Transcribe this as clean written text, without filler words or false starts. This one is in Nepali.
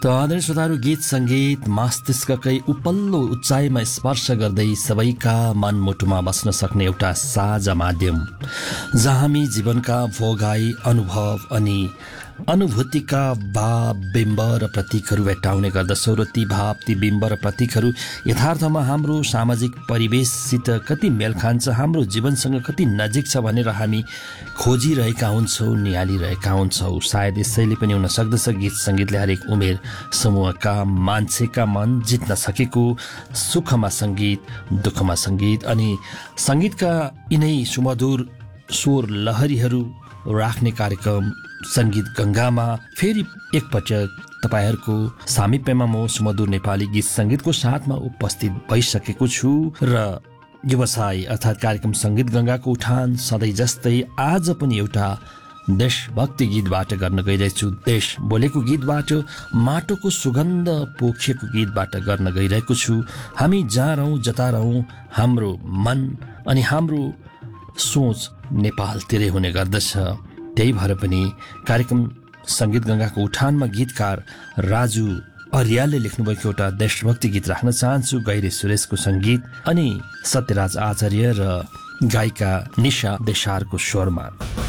त आदरणीय श्रोताहरू, गीत सङ्गीत मस्तिष्ककै उपल्लो उचाइमा स्पर्श गर्दै सबैका मनमुटुमा बस्न सक्ने एउटा साझा माध्यम, जहाँ हामी जीवनका भोगाई अनुभव अनि अनुभूतिका भाव बिम्ब र प्रतीकहरू भेट्टाउने गर्दछौँ र ती भाव ती बिम्ब र प्रतीकहरू यथार्थमा हाम्रो सामाजिक परिवेशसित कति मेल खान्छ, हाम्रो जीवनसँग कति नजिक छ भनेर हामी खोजिरहेका हुन्छौँ, निहालिरहेका हुन्छौँ। सायद यसैले पनि हुन सक्दछ गीत सङ्गीतले हरेक उमेर समूहका मान्छेका मन जित्न सकेको। सुखमा सङ्गीत, दुःखमा सङ्गीत अनि सङ्गीतका यिनै सुमधुर स्वर लहरीहरू राख्ने कार्यक्रम सङ्गीत गङ्गामा फेरि एकपटक तपाईँहरूको सामिप्यमा म सुमधुर नेपाली गीत सङ्गीतको साथमा उपस्थित भइसकेको छु र व्यवसाय अर्थात् कार्यक्रम सङ्गीत गङ्गाको उठान सधैँ जस्तै आज पनि एउटा देशभक्ति गीतबाट गर्न गइरहेछु। देश बोलेको गीतबाट, माटोको सुगन्ध पोखिएको गीतबाट गर्न गइरहेको छु। हामी जहाँ रहौँ जता रहौँ, हाम्रो मन अनि हाम्रो सोच नेपालतिरै हुने गर्दछ। त्यही भएर पनि कार्यक्रम सङ्गीत गङ्गाको उठानमा गीतकार राजु अर्यालले लेख्नुभएको एउटा देशभक्ति गीत राख्न चाहन्छु, गैरे सुरेशको सङ्गीत अनि सत्यराज आचार्य र गायिका निशा देसारको स्वरमा।